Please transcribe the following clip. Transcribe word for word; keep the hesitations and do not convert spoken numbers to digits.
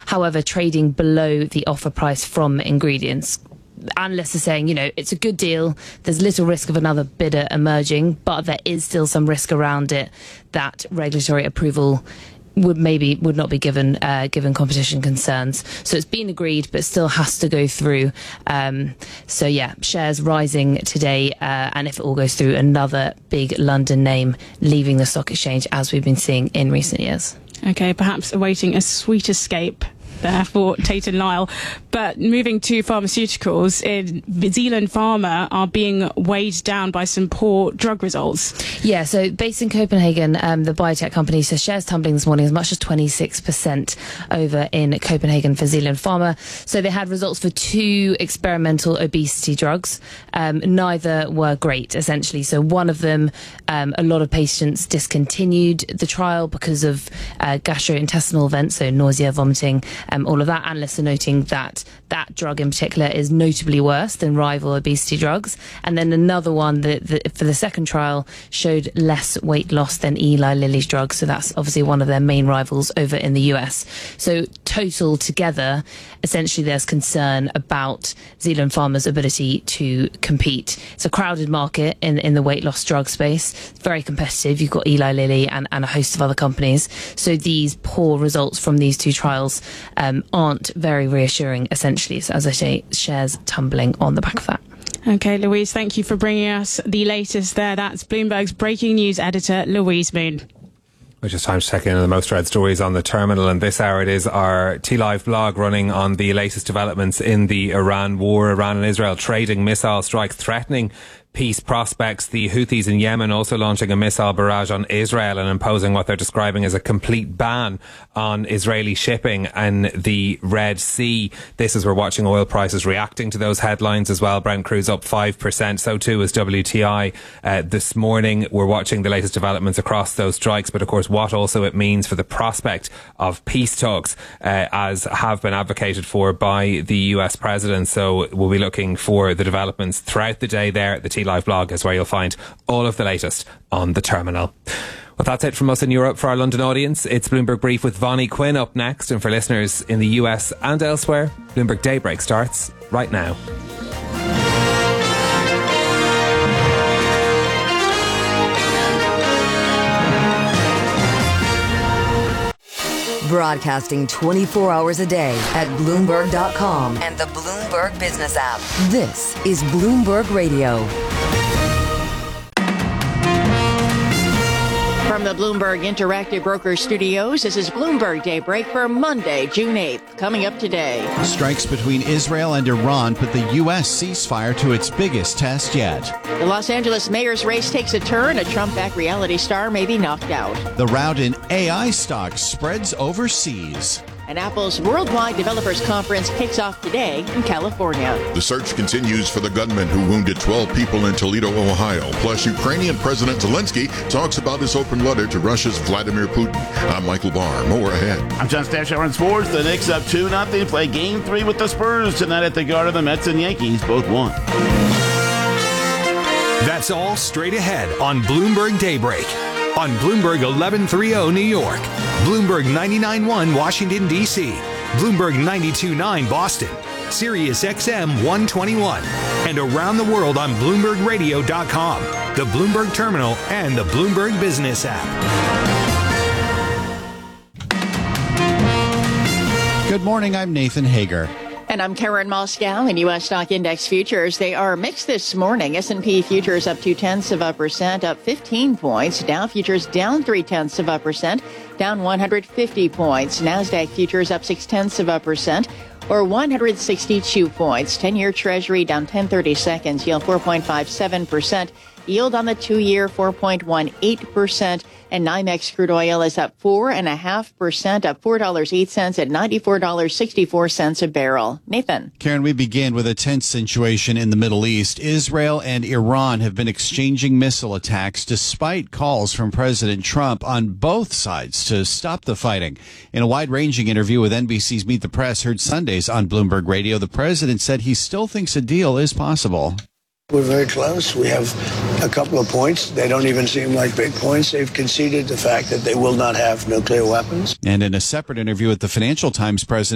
however, trading below the offer price from Ingredients. Analysts are saying, you know, it's a good deal. There's little risk of another bidder emerging, but there is still some risk around it that regulatory approval would maybe would not be given uh, given competition concerns. So it's been agreed, but still has to go through. Um, so yeah, shares rising today, uh, and if it all goes through, another big London name leaving the stock exchange, as we've been seeing in recent years. Okay, perhaps awaiting a sweet escape there for Tate and Lyle. But moving to pharmaceuticals, in Zealand Pharma are being weighed down by some poor drug results. Yeah, so based in Copenhagen, um, the biotech company, so shares tumbling this morning as much as twenty-six percent over in Copenhagen for Zealand Pharma. So they had results for two experimental obesity drugs. Um, neither were great, essentially. So one of them, um, a lot of patients discontinued the trial because of uh, gastrointestinal events, so nausea, vomiting, Um, all of that. Analysts are noting that that drug in particular is notably worse than rival obesity drugs. And then another one that, that for the second trial showed less weight loss than Eli Lilly's drug. So that's obviously one of their main rivals over in the U S. So total together, essentially there's concern about Zealand Pharma's ability to compete. It's a crowded market in, in the weight loss drug space. It's very competitive. You've got Eli Lilly and, and a host of other companies. So these poor results from these two trials Um, aren't very reassuring, essentially. So as I say, shares tumbling on the back of that. Okay, Louise, thank you for bringing us the latest there. That's Bloomberg's breaking news editor, Louise Moon. Which is time to check in on the most read stories on the terminal. And this hour it is our T-Live blog running on the latest developments in the Iran war. Iran and Israel trading missile strikes threatening peace prospects. The Houthis in Yemen also launching a missile barrage on Israel and imposing what they're describing as a complete ban on Israeli shipping in the Red Sea. This as we're watching oil prices reacting to those headlines as well. Brent crude's up five percent. So too is W T I uh, this morning. We're watching the latest developments across those strikes, but of course what also it means for the prospect of peace talks uh, as have been advocated for by the U S president. So we'll be looking for the developments throughout the day there at the T-Live blog is where you'll find all of the latest on the terminal. Well, that's it from us in Europe. For our London audience, it's Bloomberg Brief with Vonnie Quinn up next. And for listeners in the U S and elsewhere, Bloomberg Daybreak starts right now. Broadcasting twenty-four hours a day at Bloomberg dot com and the Bloomberg Business app. This is Bloomberg Radio. From the Bloomberg Interactive Brokers Studios, this is Bloomberg Daybreak for Monday, June eighth. Coming up today. Strikes between Israel and Iran put the U S ceasefire to its biggest test yet. The Los Angeles mayor's race takes a turn. A Trump-backed reality star may be knocked out. The rout in A I stocks spreads overseas. And Apple's Worldwide Developers Conference kicks off today in California. The search continues for the gunman who wounded twelve people in Toledo, Ohio. Plus, Ukrainian President Zelensky talks about his open letter to Russia's Vladimir Putin. I'm Michael Barr. More ahead. I'm John Stashower on sports. The Knicks up two nothing. Play game three with the Spurs tonight at the Garden. The Mets and Yankees both won. That's all straight ahead on Bloomberg Daybreak. On Bloomberg eleven thirty New York, Bloomberg ninety-nine point one Washington, D C, Bloomberg ninety-two point nine Boston, Sirius X M one twenty-one, and around the world on Bloomberg Radio dot com, the Bloomberg Terminal, and the Bloomberg Business app. Good morning, I'm Nathan Hager. And I'm Karen Moscow. In U S stock index futures, they are mixed this morning. S and P futures up two-tenths of a percent, up fifteen points. Dow futures down three-tenths of a percent, down one hundred fifty points. NASDAQ futures up six-tenths of a percent, or one hundred sixty-two points. ten-year Treasury down ten thirty-seconds, yield four point five seven percent. Yield on the two-year four point one eight percent. And NYMEX crude oil is up four point five percent, up four dollars and eight cents at ninety-four dollars and sixty-four cents a barrel. Nathan. Karen, we begin with a tense situation in the Middle East. Israel and Iran have been exchanging missile attacks despite calls from President Trump on both sides to stop the fighting. In a wide-ranging interview with N B C's Meet the Press, heard Sundays on Bloomberg Radio, the president said he still thinks a deal is possible. We're very close. We have a couple of points. They don't even seem like big points. They've conceded the fact that they will not have nuclear weapons. And in a separate interview with the Financial Times, President